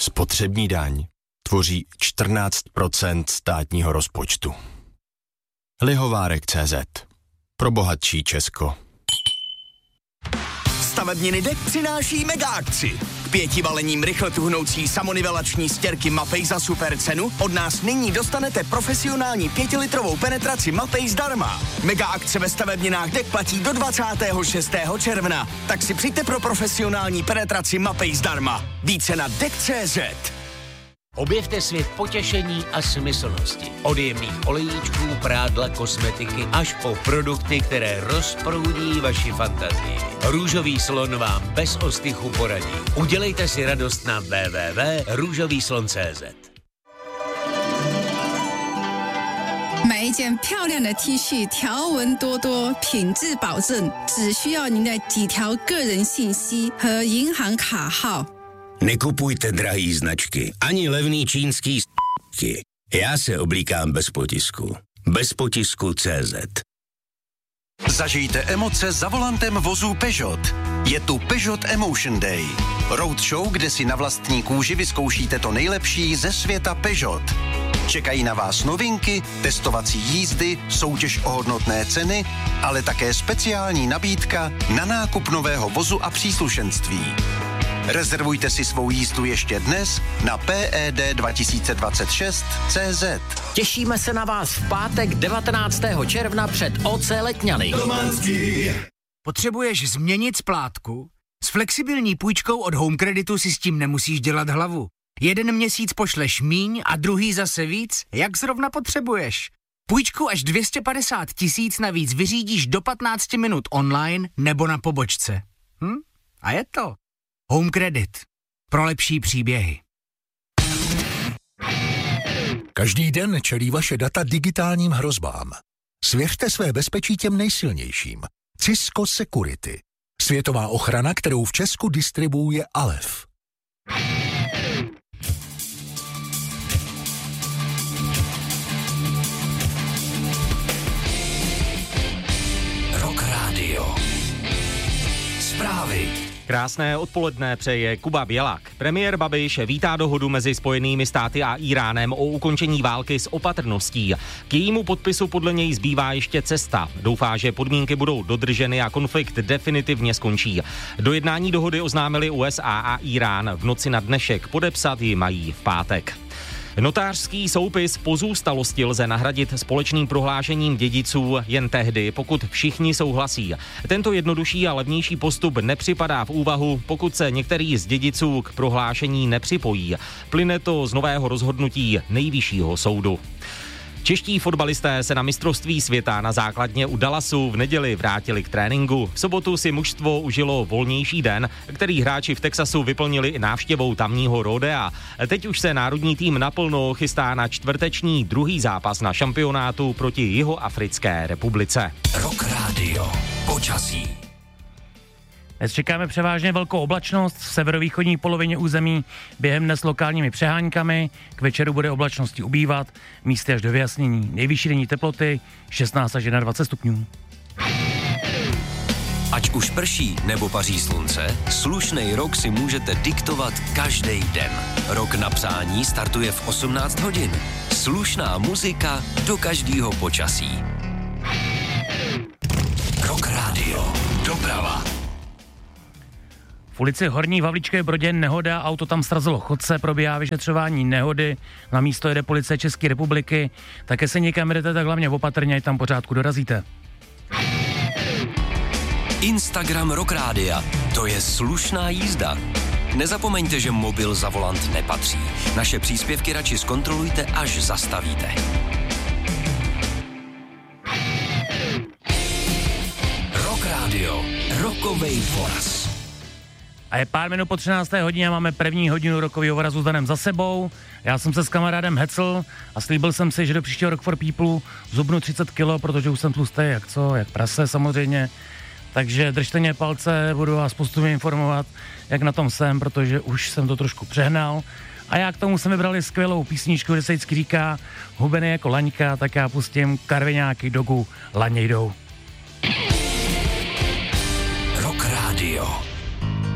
Spotřební daň tvoří 14% státního rozpočtu. Lihovárek.cz. Pro bohatší Česko. Stavebniny DEK přináší mega akci. K 5 balením rychle tuhnoucí samonivelační stěrky Mapei za super cenu od nás nyní dostanete profesionální 5-litrovou penetraci Mapei zdarma. Mega akce ve stavebninách DEK platí do 26. června. Tak si přijďte pro profesionální penetraci Mapei zdarma. Více na DEK.cz. Objevte svět potěšení a smyslnosti. Od jemných olejíčků, prádla, kosmetiky až po produkty, které rozproudí vaši fantazii. Růžový slon vám bez ostychu poradí. Udělejte si radost na www.růžovýslon.cz. 买一件漂亮的 T 恤，条纹多多，品质保证，只需要您的几条个人信息和银行卡号。 Nekupujte drahý značky, ani levný čínský s***ky. Já se oblíkám bez potisku. Bez potisku CZ. Zažijte emoce za volantem vozu Peugeot. Je tu Peugeot Emotion Day. Roadshow, kde si na vlastní kůži vyzkoušíte to nejlepší ze světa Peugeot. Čekají na vás novinky, testovací jízdy, soutěž o hodnotné ceny, ale také speciální nabídka na nákup nového vozu a příslušenství. Rezervujte si svou jízdu ještě dnes na PED2026.cz. Těšíme se na vás v pátek 19. června před OC Letňany. Potřebuješ změnit splátku? S flexibilní půjčkou od Home Creditu si s tím nemusíš dělat hlavu. Jeden měsíc pošleš míň a druhý zase víc, jak zrovna potřebuješ. Půjčku až 250 000 navíc vyřídíš do 15 minut online nebo na pobočce. A je to. Home Credit. Pro lepší příběhy. Každý den čelí vaše data digitálním hrozbám. Svěřte své bezpečí těm nejsilnějším. Cisco Security. Světová ochrana, kterou v Česku distribuuje Alef. Rock Radio. Zprávy. Krásné odpoledne přeje Kuba Bělák. Premiér Babiš vítá dohodu mezi Spojenými státy a Íránem o ukončení války s opatrností. K jejímu podpisu podle něj zbývá ještě cesta. Doufá, že podmínky budou dodrženy a konflikt definitivně skončí. Do jednání dohody oznámili USA a Írán. V noci na dnešek podepsat ji mají v pátek. Notářský soupis pozůstalosti lze nahradit společným prohlášením dědiců jen tehdy, pokud všichni souhlasí. Tento jednodušší a levnější postup nepřipadá v úvahu, pokud se některý z dědiců k prohlášení nepřipojí. Plyne to z nového rozhodnutí Nejvyššího soudu. Čeští fotbalisté se na mistrovství světa na základně u Dallasu v neděli vrátili k tréninku. V sobotu si mužstvo užilo volnější den, který hráči v Texasu vyplnili i návštěvou tamního rodea. Teď už se národní tým naplno chystá na čtvrteční druhý zápas na šampionátu proti Jihoafrické republice. Rock Radio. Počasí. Dnes čekáme převážně velkou oblačnost v severovýchodní polovině území, během dne s lokálními přeháňkami, k večeru bude oblačnosti ubývat, místy až do vyjasnění. Nejvyšší denní teploty 16 až 21 stupňů. Ať už prší nebo paří slunce, slušnej rok si můžete diktovat každý den. Rok na přání startuje v 18 hodin. Slušná muzika do každého počasí. Rock Radio. Doprava. V ulici Horní v Havlíčkové Brodě nehoda, auto tam srazilo chodce, probíhá vyšetřování nehody, na místo jede policie České republiky, také se někam jdete, tak hlavně opatrně, ať tam pořádku dorazíte. Instagram Rock Rádia, to je slušná jízda. Nezapomeňte, že mobil za volant nepatří. Naše příspěvky radši zkontrolujte, až zastavíte. Rock Radio. Rockovej voraz. A je pár minut po 13. hodině, máme první hodinu rokového vorazu s Danem za sebou. Já jsem se s kamarádem hecl a slíbil jsem si, že do příštího Rock for People zhubnu 30 kilo, protože už jsem tlustý jak prase samozřejmě. Takže držte mě palce, budu vás postupně informovat, jak na tom jsem, protože už jsem to trošku přehnal. A já k tomu jsem vybrali skvělou písničku, kde se vždycky říká hubený jako laňka, tak já pustím Karviňáky, Dogu, Laně jdou.